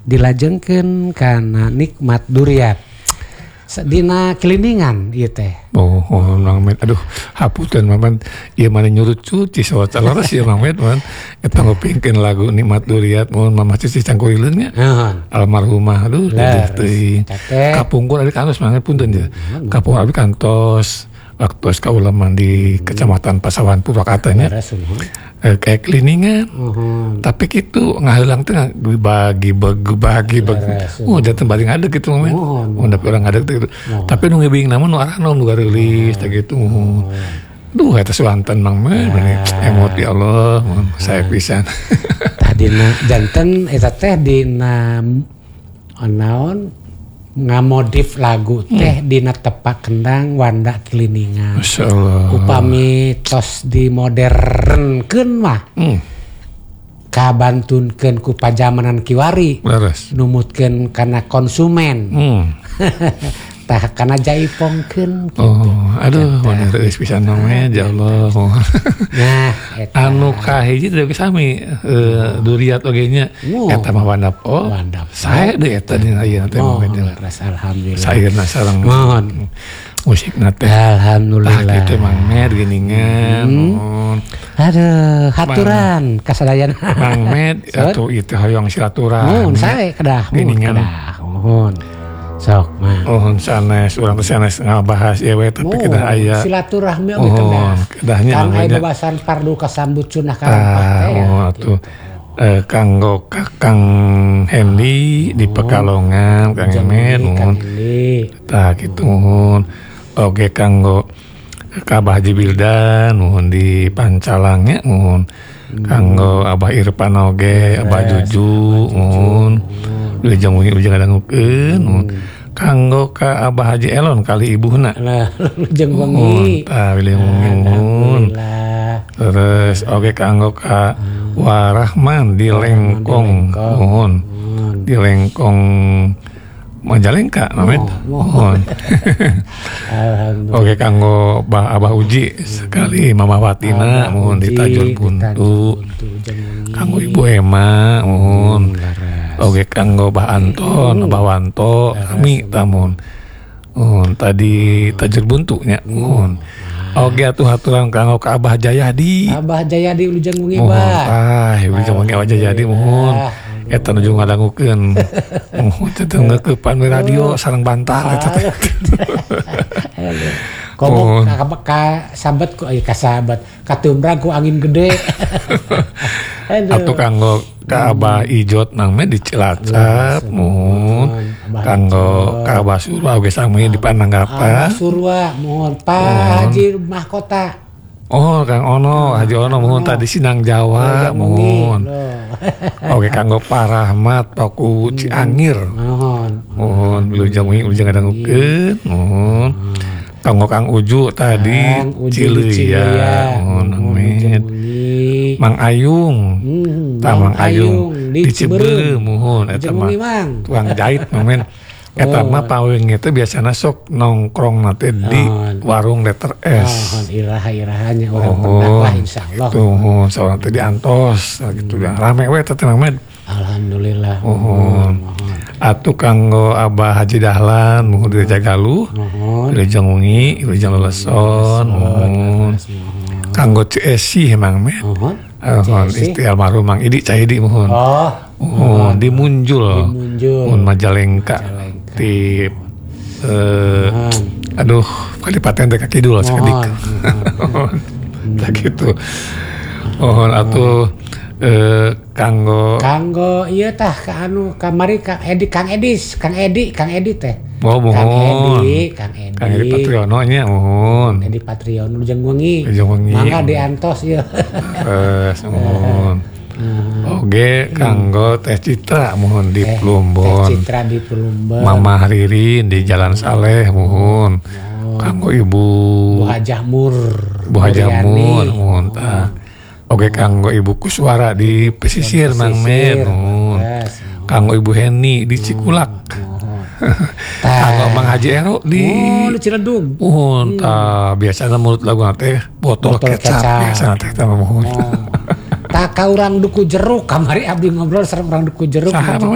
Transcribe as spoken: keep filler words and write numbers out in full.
dilajengkeun kana nikmat duriat dina keliningan ieu teh. Oh, oh Mang Med, aduh hapunten Maman, ieu mane nyurut cuci sawaca laras ya Mang Med man. Eta ngopingkeun lagu nikmat duriat mun Mama Cici cangkuileun nya. Heeh. Almarhumah aduh teuing. Kapungkur ari kantos Mang Med punten ya. Kapungkur abi kantos waktu kaula di Kecamatan Pasawan Purwakarta nya. Eh, kayak keliningan, uh-huh. Tapi gitu ngahilang tuh bagi bagi bagi bagi, oh jatuh balik ada gitu momen, oh, oh tapi orang ada gitu, oh. Tapi nunggu bingung namun nu arah nu nggak rilis, tak gitu, oh. Duh itu suantan Mang Med, ah. Emoti Allah, ah. Saya pisan. Tadi na janten eta teh dina naon ngamodif lagu teh hmm. dina tepak kendang Wanda Keliningan. Masya Allah. Upami tos di modernkeun mah. Hmm. Kabantunkeun ku pajamanan kiwari. Laras. Numutkeun kana konsumen. Hmm. Tah kana jaipongkeun gitu. Oh, aduh mana geus pisan namanya ya Allah. Nah, eta anu kahiji teh sami uh, duriat oge nya eta mah Wandap. Oh, Wandap. Sae deui eta dina ieu teh mah. Alhamdulillah. Saeuna sareng mohon musikna teh. Alhamdulillah. Tah kitu Mang Med geuningan. Mohon. Aduh, haturan kasadayana. Mang Med atuh ieu teh hoyong silaturahmi. Mohon sae kedah. Geuningan. Mohon. Sok mah. Oh, sanes urang teh sanes ngabahas ieu we tapi kedah aya silaturahmi oge kedah. Kedahnya kan aya bebasan pardu kasambut sunah karempah teh. Oh, atuh. Eh, kanggo Kakang Hendy di Pekalongan, Kang Med, mohon. Tah kitu mohon. Oge kanggo Kabah Haji Bildan, mohon di Pancalangnya, mohon. Kanggo Abah Irfan oge, Abah Juju, mohon. Wilujeng wengi wilujeng ngadangukeun, mohon. Kanggo ka Abah Haji Elon kali ibuhna. Lah, wilujeng wengi. Tah wilujeng wengi, mohon. Terus oge kanggo ka Warahman di Lengkong, mohon. Di Lengkong Majalengka, Mamet, mohon. Oke kanggo Bah Abah Uji sekali Mama Watina, mohon di Tajur Buntu. Kanggo Ibu Ema, mohon. Oke kanggo Bah Anton, Abah Wanto, kami tamun. Mohon tadi Tajur Buntu nya, mohon. Oke atuh haturan kanggo ka Abah Jayadi. Abah Jayadi wilujeng wengi Bah. Ah, wilujeng wengi Abah Jayadi mohon. Eta nuju ngadangukeun. Mohon teh ngeukepan we radio sareng bantal eta teh. Komo ka sabet ku aya ka sahabat katumbrang ku angin gede. Atuh kanggo ka Abah Ijot Mang Med di Cilacap, mohon. Kanggo ka Abah Surwa oge sami di Pananggapan. Abah Surwa mohon Pak Haji Mahkota. Oh, Kang Ono, Haji Ono mohon tadi Sinang Jawa, mohon. Oke kanggo Pak Rahmat Paku Ciangir. Mohon. Mohon wilujeng wengi wilujeng ngadangukeun, mohon. Kanggo Kang Uju tadi Cileuya, mohon amin. Mang Ayung. Tah Mang Ayung di Ciberem, mohon eta mah. Tukang jahit momen. Eta mah pawing itu biasanya sok nongkrong nanti di warung letter S. Oh, iraha-irahanya orang pendakwah insyaallah. Tuh, soalnya tadi antos gitu ya. Rame we teh Mang Med. Alhamdulillah. Mohon. Atuh kanggo Abah Haji Dahlan mohon di Jagaluh. Mohon. Wilujeng wengi, wilujeng leson, mohon. Kanggo C S I Mang Med. Mohon. Mohon istri almarhum Mang Idi Cahyidi mohon. Oh. Mohon di Munjul. Di Munjul. Mohon Majalengka. Di uh, aduh Kadipaten teh kaki dulu sakedik. Tak gitu. Mohon atuh eh kanggo kanggo ieu tah ka anu kamari Kang Edi Kang Edis Kang Edi Kang Edi teh. Oh, mohon. Kang Edi Kang Edi. Kang Edi Patriono nya mohon. Edi Patriono jeung wengi. Jeung wengi. Mangga diantos ieu. Terus mohon. Oge kanggo Teh Citra mohon di eh, Plumbon. Teh Citra di Plumbon. Mama Ririn di Jalan Saleh mohon. Oh. Kanggo Ibu Bu Hajah Mur. Bu Hajah Mur mohon tah. Oge kanggo Ibu Kuswara di Pesisir Mang Med mohon. Yes. Kanggo Ibu Heni di Cikulak. Kanggo Mang Haji Ero di Oh, di Ciledug. Mohon tah biasana mulut lagu teh botol, botol kecap biasana teh tah mohon. Tak ka urang duku jeruk kamari abdi ngobrol sareng urang duku jeruk.